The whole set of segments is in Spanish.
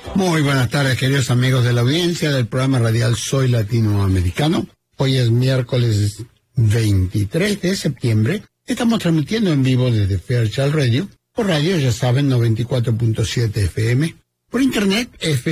Muy buenas tardes, queridos amigos de la audiencia del programa radial Soy Latinoamericano. Hoy es miércoles 23 de septiembre. Estamos transmitiendo en vivo desde Fairchild Radio. Por radio, ya saben, 94.7 FM. Por internet,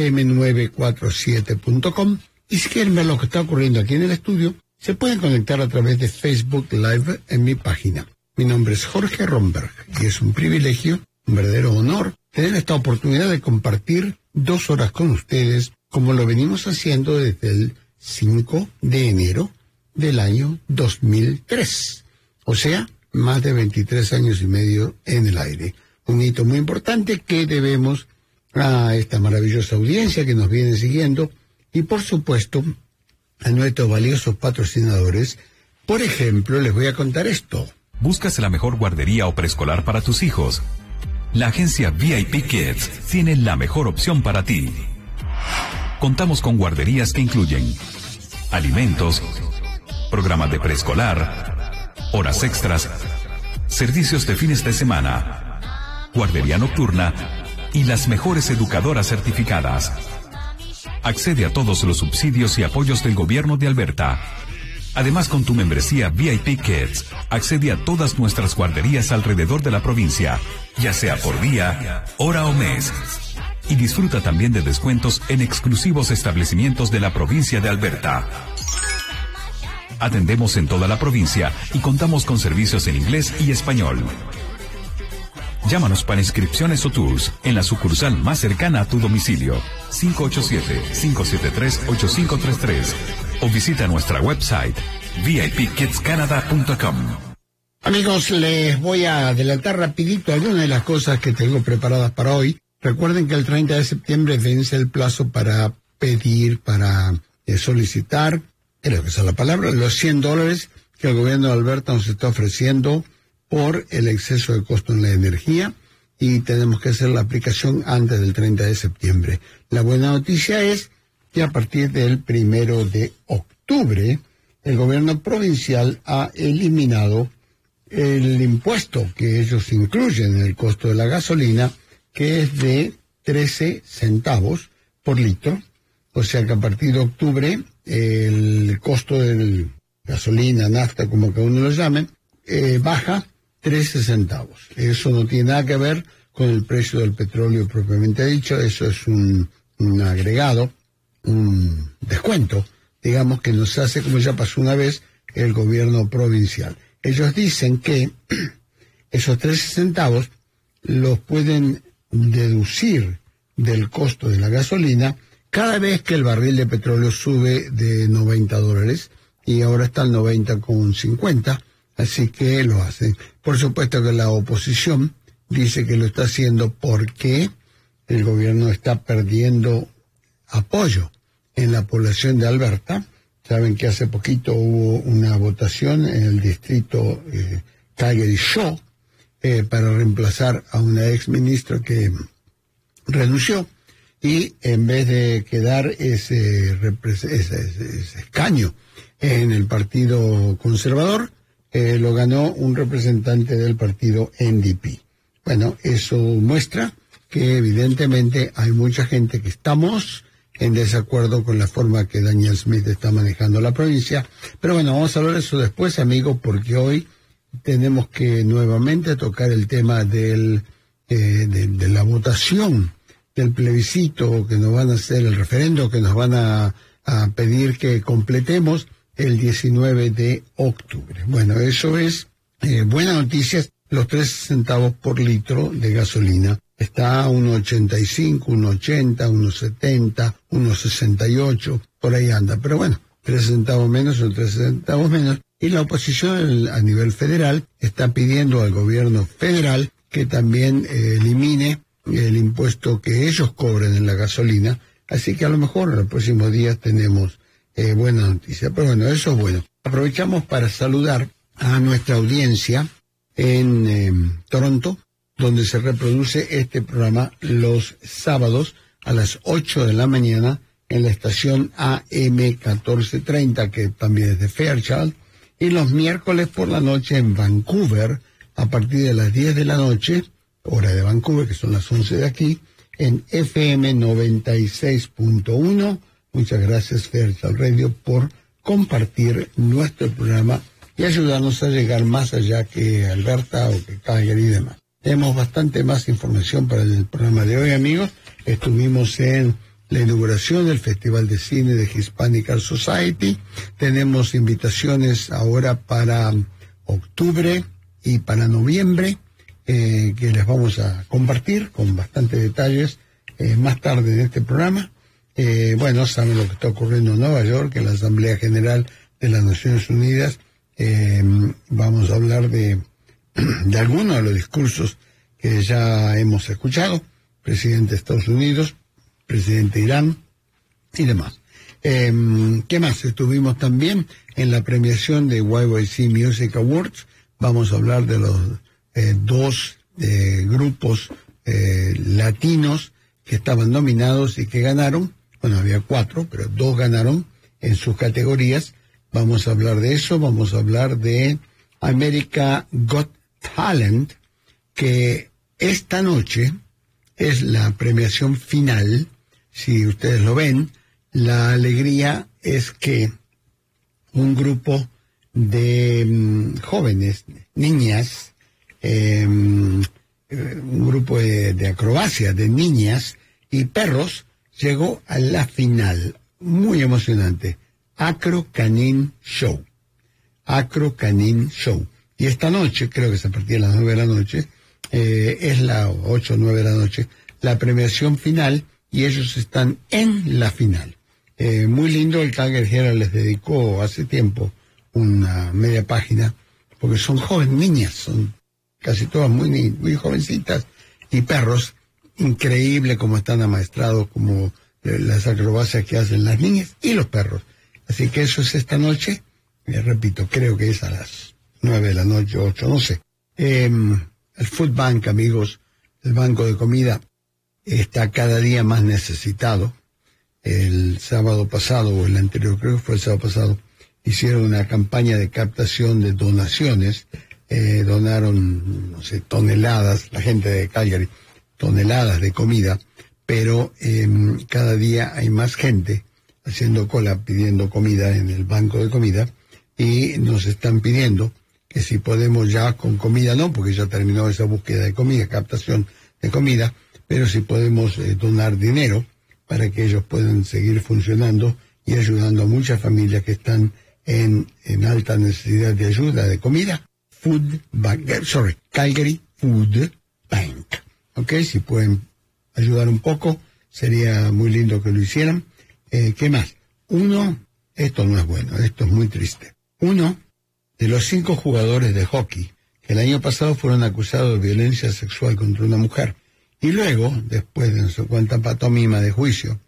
fm947.com. Y si quieren ver lo que está ocurriendo aquí en el estudio, se pueden conectar a través de Facebook Live en mi página. Mi nombre es Jorge Romberg y es un privilegio, un verdadero honor, tener esta oportunidad de compartir 2 horas con ustedes, como lo venimos haciendo desde el 5 de enero del año 2003. O sea, más de 23 años y medio en el aire. Un hito muy importante que debemos a esta maravillosa audiencia que nos viene siguiendo y, por supuesto, a nuestros valiosos patrocinadores. Por ejemplo, les voy a contar esto. ¿Buscas la mejor guardería o preescolar para tus hijos? La agencia VIP Kids tiene la mejor opción para ti. Contamos con guarderías que incluyen alimentos, programas de preescolar, horas extras, servicios de fines de semana, guardería nocturna y las mejores educadoras certificadas. Accede a todos los subsidios y apoyos del gobierno de Alberta. Además, con tu membresía VIP Kids, accede a todas nuestras guarderías alrededor de la provincia, ya sea por día, hora o mes. Y disfruta también de descuentos en exclusivos establecimientos de la provincia de Alberta. Atendemos en toda la provincia y contamos con servicios en inglés y español. Llámanos para inscripciones o tours en la sucursal más cercana a tu domicilio, 587-573-8533, o visita nuestra website, vipkidscanada.com. Amigos, les voy a adelantar rapidito algunas de las cosas que tengo preparadas para hoy. Recuerden que el 30 de septiembre vence el plazo para pedir, para solicitar, creo que esa es la palabra, los $100 que el gobierno de Alberta nos está ofreciendo por el exceso de costo en la energía, y tenemos que hacer la aplicación antes del 30 de septiembre. La buena noticia es que a partir del 1 de octubre, el gobierno provincial ha eliminado el impuesto que ellos incluyen en el costo de la gasolina, que es de 13 centavos por litro. O sea que a partir de octubre, el costo de gasolina, nafta, como que uno lo llame, baja 13 centavos. Eso no tiene nada que ver con el precio del petróleo propiamente dicho. Eso es un agregado, un descuento, digamos, que nos hace, como ya pasó una vez, el gobierno provincial. Ellos dicen que esos 13 centavos los pueden deducir del costo de la gasolina cada vez que el barril de petróleo sube de $90, y ahora está al 90,50, así que lo hacen. Por supuesto que la oposición dice que lo está haciendo porque el gobierno está perdiendo apoyo en la población de Alberta. Saben que hace poquito hubo una votación en el distrito Calgary-Shaw para reemplazar a una ex ministra que renunció, y en vez de quedar ese escaño en el Partido Conservador, lo ganó un representante del partido NDP. Bueno, eso muestra que evidentemente hay mucha gente que estamos en desacuerdo con la forma que Daniel Smith está manejando la provincia. Pero bueno, vamos a hablar de eso después, amigos, porque hoy tenemos que nuevamente tocar el tema de la votación, del plebiscito que nos van a hacer, el referendo que nos van a pedir que completemos el 19 de octubre. Bueno, eso es buena noticia. Los 13 centavos por litro de gasolina está a 1.85, 1.80, 1.70, 1.68, por ahí anda. Pero bueno, 3 centavos menos son 3 centavos menos. Y la oposición a nivel federal está pidiendo al gobierno federal que también elimine el impuesto que ellos cobren en la gasolina. Así que a lo mejor en los próximos días tenemos buena noticia. Pero bueno, eso es bueno. Aprovechamos para saludar a nuestra audiencia en Toronto, donde se reproduce este programa los sábados a las 8 de la mañana en la estación AM 1430, que también es de Fairchild, y los miércoles por la noche en Vancouver, a partir de las 10 de la noche, hora de Vancouver, que son las 11 de aquí, en FM 96.1. Muchas gracias, Fairchild Radio, por compartir nuestro programa y ayudarnos a llegar más allá que Alberta o que Calgary y demás. Tenemos bastante más información para el programa de hoy, amigos. Estuvimos en la inauguración del Festival de Cine de Hispanic Art Society. Tenemos invitaciones ahora para octubre y para noviembre, que les vamos a compartir con bastantes detalles más tarde en este programa. Bueno, saben lo que está ocurriendo en Nueva York, en la Asamblea General de las Naciones Unidas. Vamos a hablar de algunos de los discursos que ya hemos escuchado, presidente de Estados Unidos, presidente de Irán y demás. ¿Qué más? Estuvimos también en la premiación de YYC Music Awards. Vamos a hablar de los dos grupos latinos que estaban nominados y que ganaron. Bueno, había 4, pero 2 ganaron en sus categorías. Vamos a hablar de eso. Vamos a hablar de America Got Talent, que esta noche es la premiación final. Si ustedes lo ven, la alegría es que un grupo de jóvenes, niñas, un grupo de acrobacia de niñas y perros llegó a la final. Muy emocionante. Acro Canine Show. Acro Canine Show. Y esta noche, creo que es a partir de las 9 de la noche, es la 8 o 9 de la noche, la premiación final, y ellos están en la final. Muy lindo, el Calgary Herald les dedicó hace tiempo una media página, porque son jóvenes, niñas, son casi todas muy jovencitas, y perros, increíble como están amaestrados, como las acrobacias que hacen las niñas y los perros. Así que eso es esta noche, repito, creo que es a las 9 de la noche, 8, no sé. El Food Bank, amigos, el banco de comida, está cada día más necesitado. El sábado pasado, o el anterior, creo que fue el sábado pasado, hicieron una campaña de captación de donaciones. Donaron, no sé, toneladas, la gente de Calgary, toneladas de comida, pero cada día hay más gente haciendo cola pidiendo comida en el banco de comida, y nos están pidiendo que si podemos ya con comida, no, porque ya terminó esa búsqueda de comida, captación de comida, pero si podemos donar dinero para que ellos puedan seguir funcionando y ayudando a muchas familias que están en alta necesidad de ayuda de comida. Calgary Food Bank. Ok, si pueden ayudar un poco, sería muy lindo que lo hicieran. ¿Qué más? Esto no es bueno, esto es muy triste. Uno de los 5 jugadores de hockey que el año pasado fueron acusados de violencia sexual contra una mujer, y luego, después de no sé cuánta pantomima de juicio,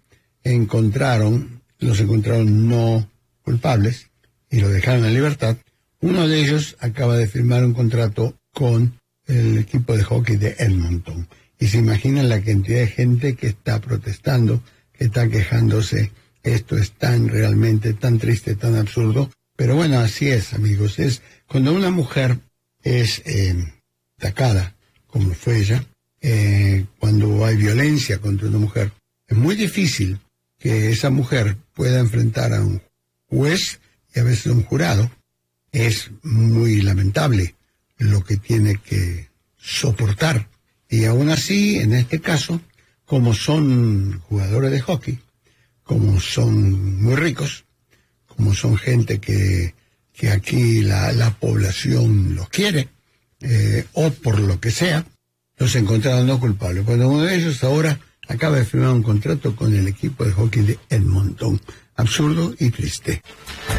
los encontraron no culpables y lo dejaron en libertad. Uno de ellos acaba de firmar un contrato con el equipo de hockey de Edmonton. Y se imaginan la cantidad de gente que está protestando, que está quejándose. Esto es realmente tan triste, tan absurdo. Pero bueno, así es, amigos. Es cuando una mujer es atacada, como fue ella, cuando hay violencia contra una mujer, es muy difícil que esa mujer pueda enfrentar a un juez y a veces a un jurado. Es muy lamentable lo que tiene que soportar. Y aún así, en este caso, como son jugadores de hockey, como son muy ricos, como son gente que aquí la población los quiere, o por lo que sea, los encontraron no culpables. Bueno, uno de ellos ahora acaba de firmar un contrato con el equipo de hockey de Edmonton. Absurdo y triste.